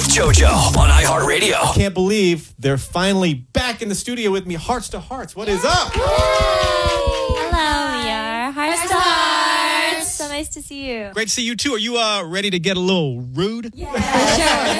JoJo on iHeartRadio. Can't believe they're finally back in the studio with me. Hearts to Hearts. What is up? Hello, we are Hearts to Hearts. So nice to see you. Great to see you too. Are you ready to get a little rude? Yeah, sure.